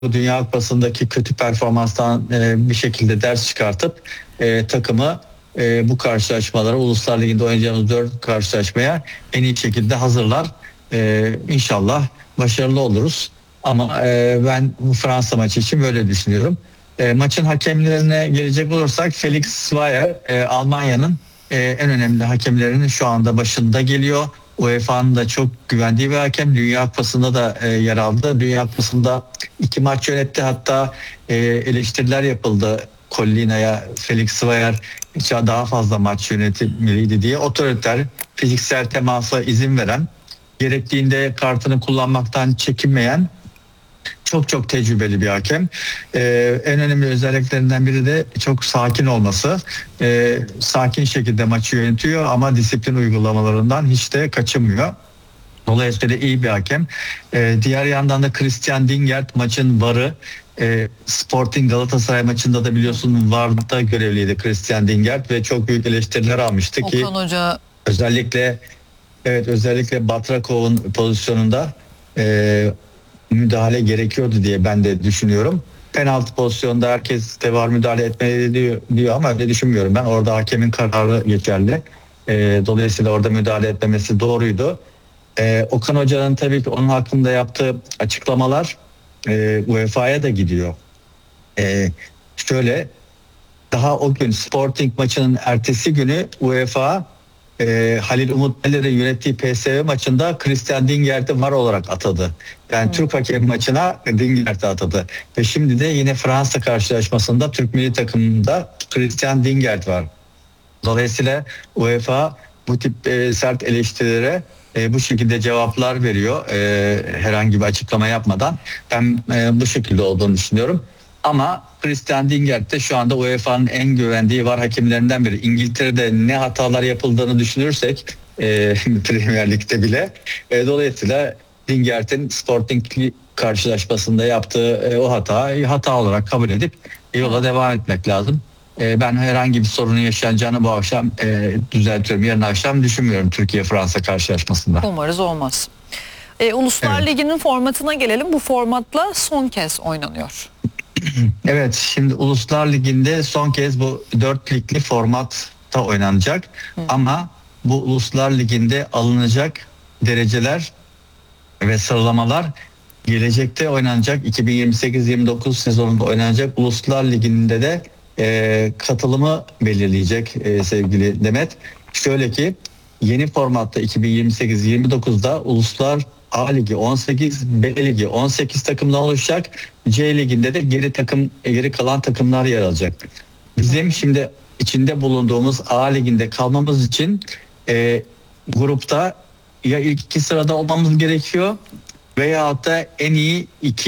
bu Dünya Kupası'ndaki kötü performanstan bir şekilde ders çıkartıp takımı bu karşılaşmalara, Uluslar Ligi'nde oynayacağımız 4 karşılaşmaya en iyi şekilde hazırlar. İnşallah başarılı oluruz. Ama ben bu Fransa maçı için böyle düşünüyorum. Maçın hakemlerine gelecek olursak Felix Zweier Almanya'nın en önemli hakemlerinin şu anda başında geliyor. UEFA'nın da çok güvendiği bir hakem. Dünya Kupası'nda da yer aldı. Dünya Kupası'nda 2 maç yönetti. Hatta eleştiriler yapıldı Collina'ya, Felix Zweier daha fazla maç yönetmeliydi diye. Otoriter, fiziksel temasa izin veren, gerektiğinde kartını kullanmaktan çekinmeyen çok tecrübeli bir hakem. En önemli özelliklerinden biri de çok sakin olması. Sakin şekilde maçı yönetiyor ama disiplin uygulamalarından hiç de kaçınmıyor. Dolayısıyla iyi bir hakem. Diğer yandan da Christian Dingert maçın varı. Sporting Galatasaray maçında da biliyorsun VAR'da görevliydi Christian Dingert ve çok büyük eleştiriler almıştı ki Okan Hoca özellikle Batrakov'un pozisyonunda müdahale gerekiyordu diye ben de düşünüyorum. Penaltı pozisyonda herkes de var müdahale etmeli diyor ama öyle düşünmüyorum ben. Orada hakemin kararı geçerli. Dolayısıyla orada müdahale etmemesi doğruydu. Okan Hoca'nın tabii ki onun hakkında yaptığı açıklamalar UEFA'ya da gidiyor. Şöyle daha o gün Sporting maçının ertesi günü UEFA Halil Umut Meler'in yönettiği PSV maçında Christian Dingert'i VAR olarak atadı. Yani Türk hakem maçına Dingert'i atadı. Ve şimdi de yine Fransa karşılaşmasında Türk milli takımında Christian Dingert var. Dolayısıyla UEFA bu tip sert eleştirilere bu şekilde cevaplar veriyor. Herhangi bir açıklama yapmadan. Ben bu şekilde olduğunu düşünüyorum. Ama Christian Dingert de şu anda UEFA'nın en güvendiği VAR hakemlerinden biri. İngiltere'de ne hatalar yapıldığını düşünürsek Premier Lig'de bile. Dolayısıyla Dingert'in Sporting karşılaşmasında yaptığı o hata olarak kabul edip yola devam etmek lazım. Ben herhangi bir sorunun yaşanacağını bu akşam düzeltiyorum. Yarın akşam düşünmüyorum Türkiye-Fransa karşılaşmasında. Umarız olmaz. Uluslar Ligi'nin formatına gelelim. Bu formatla son kez oynanıyor. Evet, şimdi Uluslar Ligi'nde son kez bu 4 ligli formatta oynanacak. Ama bu Uluslar Ligi'nde alınacak dereceler ve sıralamalar gelecekte oynanacak 2028-29 sezonunda oynanacak Uluslar Ligi'nde de katılımı belirleyecek sevgili Demet. Şöyle ki yeni formatta 2028-29'da Uluslar A Ligi 18, B Ligi 18 takımdan oluşacak. C Ligi'nde de geri kalan takımlar yer alacak. Bizim şimdi içinde bulunduğumuz A Ligi'nde kalmamız için grupta ya ilk 2 sırada olmamız gerekiyor veyahut da en iyi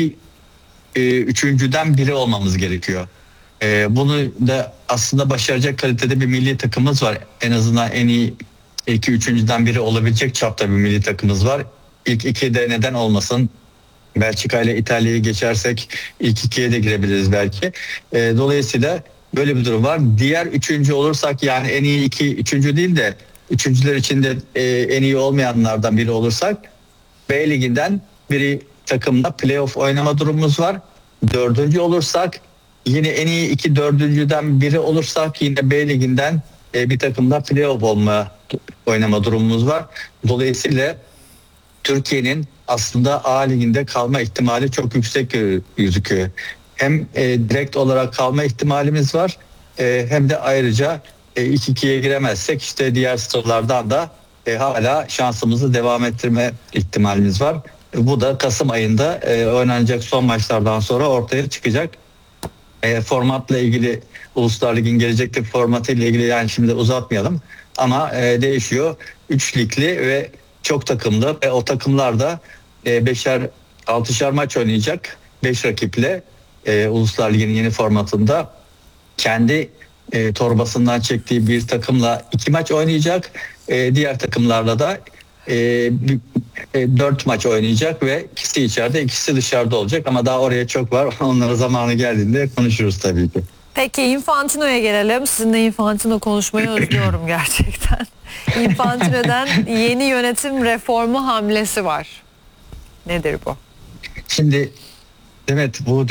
üçüncüden biri olmamız gerekiyor. Bunu da aslında başaracak kalitede bir milli takımımız var. En azından en iyi 2-3'üncüden biri olabilecek çapta bir milli takımımız var. İlk 2'de neden olmasın? Belçika ile İtalya'yı geçersek ilk 2'ye de girebiliriz belki. Dolayısıyla böyle bir durum var. Diğer üçüncü olursak yani en iyi üçüncü değil de üçüncüler içinde en iyi olmayanlardan biri olursak B Ligi'nden biri takımla playoff oynama durumumuz var. Dördüncü olursak yine en iyi dördüncüden biri olursak yine B Ligi'nden bir takımda playoff oynama durumumuz var. Dolayısıyla Türkiye'nin aslında A Ligi'nde kalma ihtimali çok yüksek gözüküyor. Hem direkt olarak kalma ihtimalimiz var hem de ayrıca ilk 2'ye giremezsek işte diğer sıralardan da hala şansımızı devam ettirme ihtimalimiz var. Bu da Kasım ayında oynanacak son maçlardan sonra ortaya çıkacak. Formatla ilgili Uluslar Ligi'nin gelecekteki formatıyla ilgili yani şimdi uzatmayalım ama değişiyor. 3 ligli ve çok takımlı ve o takımlar da 5'er 6'şar maç oynayacak 5 rakiple Uluslar Ligi'nin yeni formatında kendi torbasından çektiği bir takımla 2 maç oynayacak. Diğer takımlarla da 4 maç oynayacak ve ikisi içeride ikisi dışarıda olacak ama daha oraya çok var. Onlara zamanı geldiğinde konuşuruz tabii ki. Peki Infantino'ya gelelim. Sizinle Infantino konuşmayı özlüyorum gerçekten. Infantino'dan yeni yönetim reformu hamlesi var. Nedir bu? Şimdi Demet, bu